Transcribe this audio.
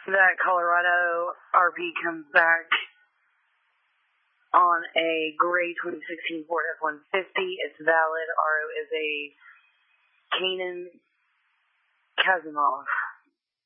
that Colorado RP comes back on a gray 2016 Ford F-150. It's valid. RO is a Kanan Kazimov.